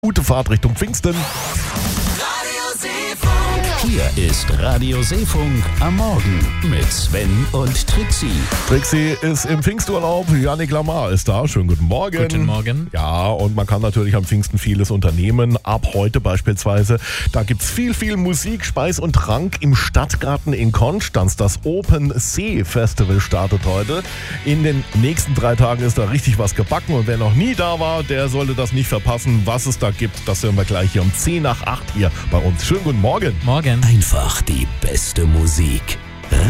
Gute Fahrt Richtung Pfingsten. Hier ist Radio Seefunk am Morgen mit Sven und Trixie. Trixie ist im Pfingsturlaub, Yannick Lamar ist da. Schönen guten Morgen. Guten Morgen. Ja, und man kann natürlich am Pfingsten vieles unternehmen. Ab heute beispielsweise, da gibt's viel Musik, Speis und Trank im Stadtgarten in Konstanz. Das Open See Festival startet heute. In den nächsten 3 Tagen ist da richtig was gebacken. Und wer noch nie da war, der sollte das nicht verpassen. Was es da gibt, das hören wir gleich hier um 7:50 hier bei uns. Schönen guten Morgen. Morgen. Einfach die beste Musik.